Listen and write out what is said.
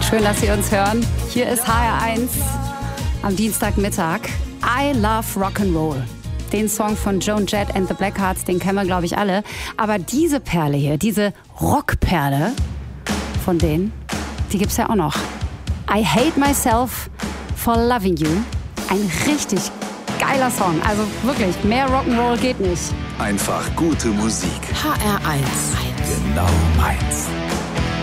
Schön, dass Sie uns hören. Hier ist HR1 am Dienstagmittag. I Love Rock'n'Roll. Den Song von Joan Jett and the Blackhearts, den kennen wir, glaube ich, alle. Aber diese Perle hier, diese Rockperle von denen, die gibt's ja auch noch. I Hate Myself for Loving You. Ein richtig geiler Song. Also wirklich, mehr Rock'n'Roll geht nicht. Einfach gute Musik. HR1. Genau meins.